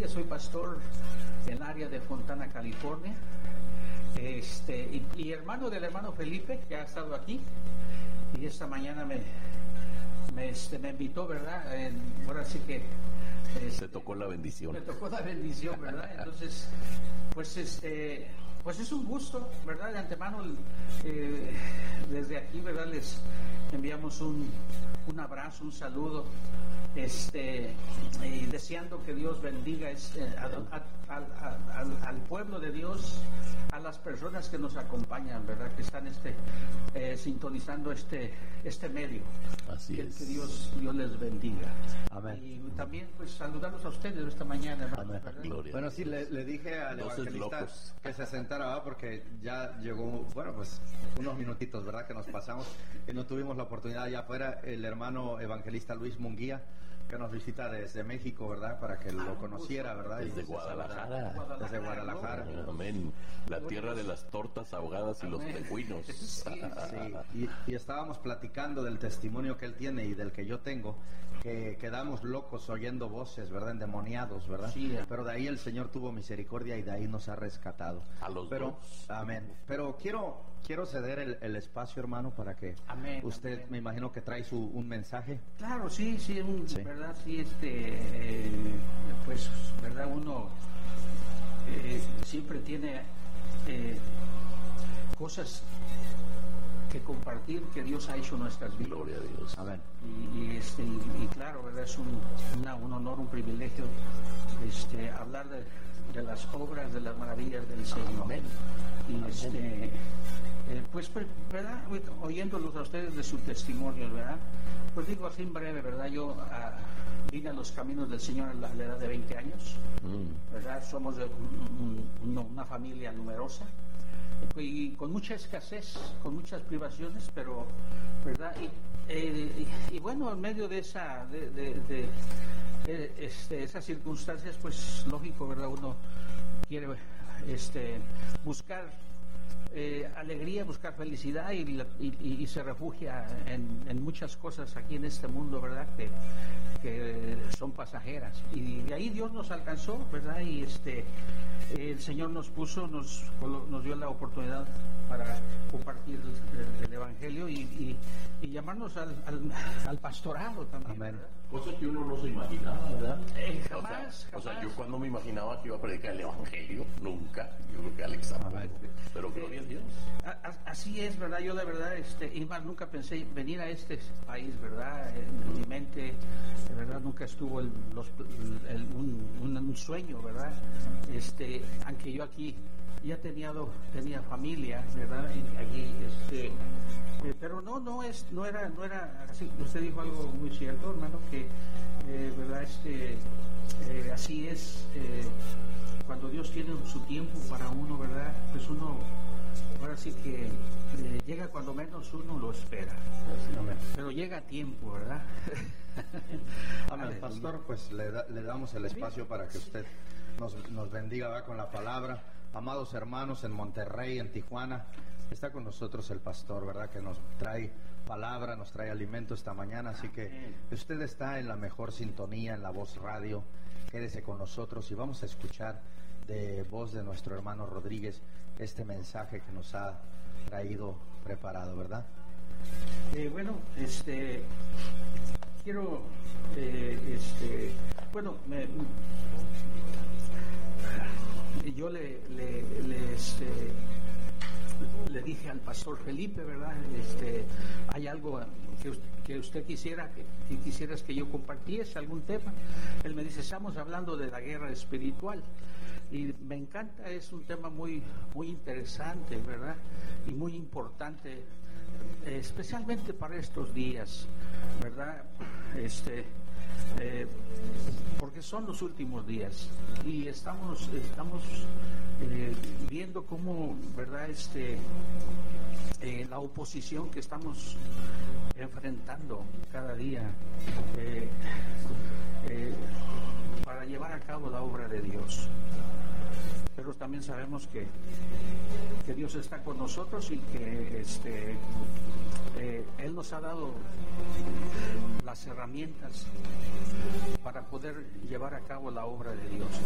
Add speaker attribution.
Speaker 1: Rodríguez, soy pastor en el área de Fontana, California. Y hermano del hermano Felipe, que ha estado aquí, y esta mañana me invitó, ¿verdad? Ahora sí que
Speaker 2: se tocó la bendición.
Speaker 1: Me tocó la bendición, ¿verdad? Entonces, pues es un gusto, ¿verdad? De antemano, desde aquí, ¿verdad? Les enviamos un abrazo, un saludo, y deseando que Dios bendiga al pueblo de Dios, a las personas que nos acompañan, ¿verdad? Que están sintonizando este medio.
Speaker 2: Así es.
Speaker 1: Que Dios les bendiga.
Speaker 3: Amén.
Speaker 1: Y también, pues, saludarlos a ustedes esta mañana, hermano.
Speaker 2: Gloria.
Speaker 3: Bueno, sí, le dije al evangelista que se sentara, ¿verdad? Porque ya llegó, bueno, pues unos minutitos, ¿verdad? Que nos pasamos y no tuvimos la oportunidad allá afuera. El hermano evangelista Luis Munguía, que nos visita desde México, ¿verdad? Para que lo conociera, ¿verdad?
Speaker 2: Desde Guadalajara.
Speaker 3: Desde Guadalajara.
Speaker 2: Amén. La tierra de las tortas ahogadas y los tejuinos.
Speaker 3: Sí. Y estábamos platicando del testimonio que él tiene y del que yo tengo, que quedamos locos oyendo voces, ¿verdad? Endemoniados, ¿verdad?
Speaker 1: Sí.
Speaker 3: Pero de ahí el Señor tuvo misericordia y de ahí nos ha rescatado.
Speaker 2: A los dos.
Speaker 3: Amén. Pero quiero ceder el espacio, hermano, para que usted, me imagino que trae un mensaje.
Speaker 1: Claro, sí, ¿verdad? Sí, pues, ¿verdad? Uno siempre tiene cosas que compartir que Dios ha hecho en nuestras vidas.
Speaker 2: Gloria a Dios.
Speaker 3: Amén.
Speaker 1: Y claro, ¿verdad? Es un honor, un privilegio hablar de las obras, de las maravillas del Señor.
Speaker 2: Amén.
Speaker 1: Y pues, ¿verdad? Oyéndolos a ustedes de su testimonio, ¿verdad? Pues digo así en breve, ¿verdad? Yo vine a los caminos del Señor a la edad de 20 años, ¿verdad? Somos de una familia numerosa y con mucha escasez, con muchas privaciones, pero, ¿verdad? Y bueno, en medio de esas circunstancias, pues lógico, ¿verdad? Uno quiere buscar alegría, buscar felicidad y se refugia en muchas cosas aquí en este mundo, ¿verdad? Que son pasajeras. Y de ahí Dios nos alcanzó, ¿verdad? Y el Señor nos dio la oportunidad para compartir el Evangelio y llamarnos al pastorado también.
Speaker 3: Amén.
Speaker 2: Cosa que uno no se imaginaba, ¿verdad?
Speaker 1: Jamás.
Speaker 2: O sea, yo cuando me imaginaba que iba a predicar el Evangelio, nunca. Yo creo que Alex tampoco. Pero gloria a Dios.
Speaker 1: Así es, ¿verdad? Yo la verdad, y más nunca pensé venir a este país, ¿verdad? En mi mente, de verdad, nunca estuvo un sueño, ¿verdad? Aunque yo aquí ya tenía familia, ¿verdad? Y aquí, pero no era así. Usted dijo algo muy cierto, hermano, que verdad, así es, cuando Dios tiene su tiempo para uno, ¿verdad? Pues uno ahora sí que llega cuando menos uno lo espera.
Speaker 3: Amén.
Speaker 1: Pero llega a tiempo, ¿verdad?
Speaker 3: Amén. Pastor, pues le damos el espacio para que usted nos bendiga, ¿verdad? Con la palabra. Amados hermanos en Monterrey, en Tijuana, está con nosotros el pastor, ¿verdad? Que nos trae palabra, nos trae alimento esta mañana, así que usted está en la mejor sintonía, en La Voz Radio. Quédese con nosotros y vamos a escuchar de voz de nuestro hermano Rodríguez este mensaje que nos ha traído preparado, ¿verdad?
Speaker 1: Bueno, quiero, bueno, yo le dije al pastor Felipe, ¿verdad? Hay algo que usted quisieras que yo compartiese, algún tema. Él me dice, estamos hablando de la guerra espiritual. Y me encanta, es un tema muy interesante, ¿verdad? Y muy importante, especialmente para estos días, ¿verdad? Porque son los últimos días y estamos viendo cómo, ¿verdad? La oposición que estamos enfrentando cada día para llevar a cabo la obra de Dios. Pero también sabemos que Dios está con nosotros y que Él nos ha dado las herramientas para poder llevar a cabo la obra de Dios.